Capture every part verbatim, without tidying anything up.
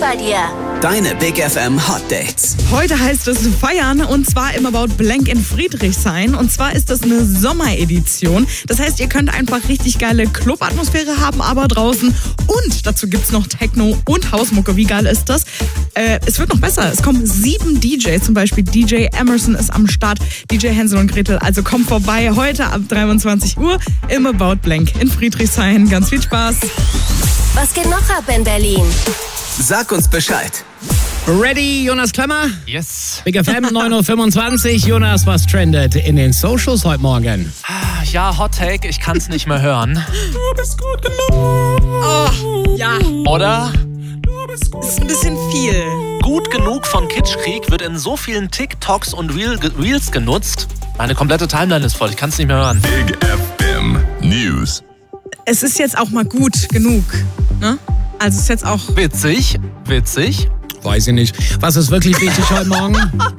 bei dir. Deine Big F M Hot Dates. Heute heißt es feiern und zwar im About Blank in Friedrichshain. Und zwar ist das eine Sommeredition. Das heißt, ihr könnt einfach richtig geile Clubatmosphäre haben, aber draußen. Und dazu gibt's noch Techno und Hausmucke. Wie geil ist das? Äh, es wird noch besser. Es kommen sieben D Js. Zum Beispiel D J Emerson ist am Start. D J Hänsel und Gretel. Also kommt vorbei heute ab dreiundzwanzig Uhr im About Blank in Friedrichshain. Ganz viel Spaß. Was geht noch ab in Berlin? Sag uns Bescheid. Ready, Jonas Klemmer? Yes. Big F M neun Uhr fünfundzwanzig. Jonas, was trendet in den Socials heute Morgen? Ja, Hot Take, ich kann's nicht mehr hören. Du bist gut genug. Oh, ja. Oder? Ist ein bisschen viel. Gut genug von Kitschkrieg wird in so vielen TikToks und Reel- Reels genutzt. Meine komplette Timeline ist voll, ich kann's nicht mehr hören. Big F M News. Es ist jetzt auch mal gut genug, ne? Also es ist jetzt auch... Witzig, witzig. Weiß ich nicht. Was ist wirklich wichtig heute Morgen?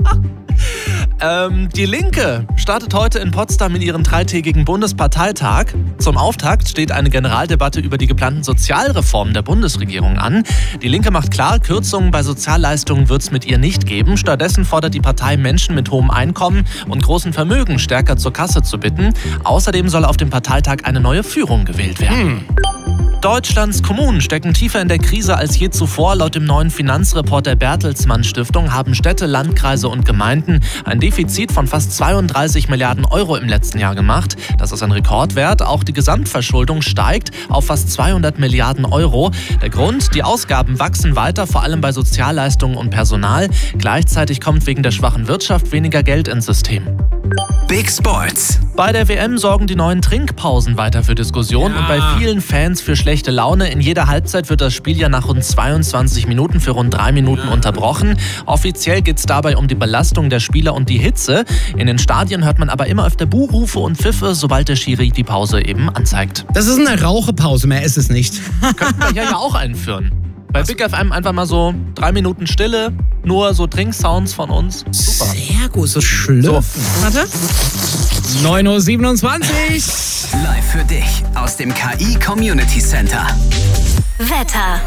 Ähm, die Linke startet heute in Potsdam in ihren dreitägigen Bundesparteitag. Zum Auftakt steht eine Generaldebatte über die geplanten Sozialreformen der Bundesregierung an. Die Linke macht klar, Kürzungen bei Sozialleistungen wird es mit ihr nicht geben. Stattdessen fordert die Partei, Menschen mit hohem Einkommen und großen Vermögen stärker zur Kasse zu bitten. Außerdem soll auf dem Parteitag eine neue Führung gewählt werden. Hm. Deutschlands Kommunen stecken tiefer in der Krise als je zuvor. Laut dem neuen Finanzreport der Bertelsmann Stiftung haben Städte, Landkreise und Gemeinden ein Defizit von fast zweiunddreißig Milliarden Euro im letzten Jahr gemacht. Das ist ein Rekordwert. Auch die Gesamtverschuldung steigt auf fast zweihundert Milliarden Euro. Der Grund, die Ausgaben wachsen weiter, vor allem bei Sozialleistungen und Personal. Gleichzeitig kommt wegen der schwachen Wirtschaft weniger Geld ins System. Big Sports. Bei der W M sorgen die neuen Trinkpausen weiter für Diskussion Ja. und bei vielen Fans für schlechte Laune. In jeder Halbzeit wird das Spiel ja nach rund zweiundzwanzig Minuten für rund drei Minuten unterbrochen. Offiziell geht es dabei um die Belastung der Spieler und die Hitze. In den Stadien hört man aber immer öfter Buhrufe und Pfiffe, sobald der Schiri die Pause eben anzeigt. Das ist eine Rauchepause, mehr ist es nicht. Könnten wir ja, ja auch einführen. Bei Big F M einfach mal so drei Minuten Stille, nur so Trinksounds von uns. Super. Sehr gut, so schlimm. Warte. neun Uhr siebenundzwanzig. Live für dich aus dem K I Community Center. Wetter.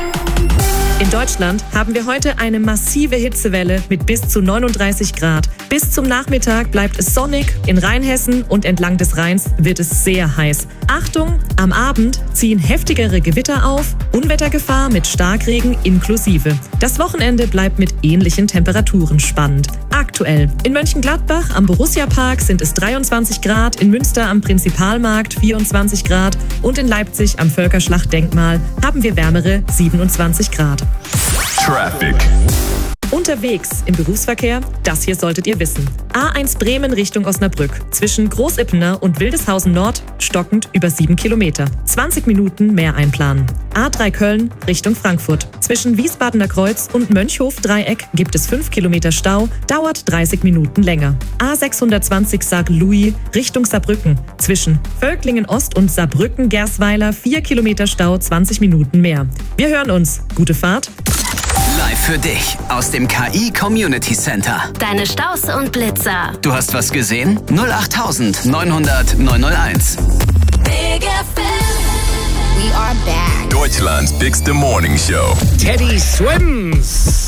In Deutschland haben wir heute eine massive Hitzewelle mit bis zu neununddreißig Grad. Bis zum Nachmittag bleibt es sonnig. In Rheinhessen und entlang des Rheins wird es sehr heiß. Achtung, am Abend ziehen heftigere Gewitter auf. Unwettergefahr mit Starkregen inklusive. Das Wochenende bleibt mit ähnlichen Temperaturen spannend. Aktuell in Mönchengladbach am Borussia-Park sind es dreiundzwanzig Grad, in Münster am Prinzipalmarkt vierundzwanzig Grad und in Leipzig am Völkerschlachtdenkmal haben wir wärmere siebenundzwanzig Grad. Traffic. Unterwegs im Berufsverkehr, das hier solltet ihr wissen. A eins Bremen Richtung Osnabrück. Zwischen Großippener und Wildeshausen Nord stockend über sieben Kilometer. zwanzig Minuten mehr einplanen. A drei Köln Richtung Frankfurt. Zwischen Wiesbadener Kreuz und Mönchhof-Dreieck gibt es fünf Kilometer Stau, dauert dreißig Minuten länger. A sechshundertzwanzig Sarg-Louis Richtung Saarbrücken. Zwischen Völklingen Ost und Saarbrücken-Gersweiler vier Kilometer Stau, zwanzig Minuten mehr. Wir hören uns. Gute Fahrt. Live für dich aus dem K I Community Center. Deine Staus und Blitzer. Du hast was gesehen? null acht neunhundert neunhunderteins. Big F M. We are back. Deutschland's Bigste Morning Show. Teddy Swims.